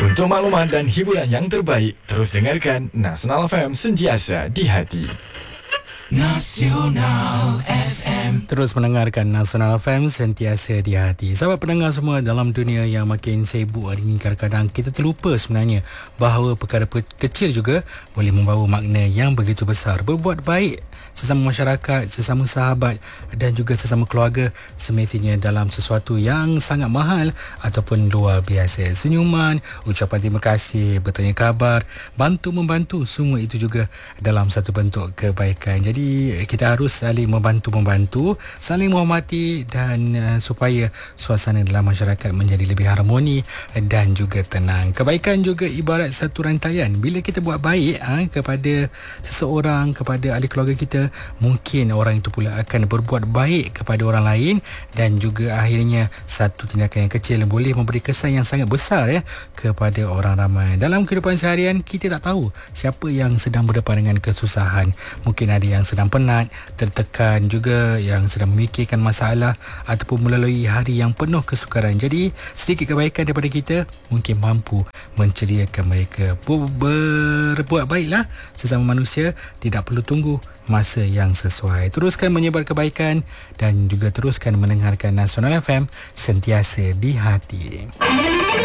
Untuk maklumat dan hiburan yang terbaik, terus dengarkan Nasional FM, sentiasa di hati. Nasional FM. Terus mendengarkan Nasional FM, sentiasa di hati. Sahabat pendengar semua, dalam dunia yang makin sibuk hari ini, kadang-kadang kita terlupa sebenarnya bahawa perkara kecil juga boleh membawa makna yang begitu besar. Berbuat baik sesama masyarakat, sesama sahabat dan juga sesama keluarga semestinya dalam sesuatu yang sangat mahal ataupun luar biasa. Senyuman, ucapan terima kasih, bertanya khabar, bantu-membantu, semua itu juga dalam satu bentuk kebaikan. Jadi kita harus saling membantu-membantu, saling menghormati dan supaya suasana dalam masyarakat menjadi lebih harmoni dan juga tenang. Kebaikan juga ibarat satu rantaian. Bila kita buat baik kepada seseorang, kepada ahli keluarga kita, mungkin orang itu pula akan berbuat baik kepada orang lain dan juga akhirnya satu tindakan yang kecil boleh memberi kesan yang sangat besar kepada orang ramai. Dalam kehidupan seharian, kita tak tahu siapa yang sedang berdepan dengan kesusahan. Mungkin ada yang sedang penat, tertekan, juga yang sedang memikirkan masalah ataupun melalui hari yang penuh kesukaran. Jadi sedikit kebaikan daripada kita mungkin mampu menceriakan mereka. Berbuat baiklah sesama manusia, tidak perlu tunggu masa yang sesuai. Teruskan menyebar kebaikan dan juga teruskan mendengarkan Nasional FM, sentiasa di hati.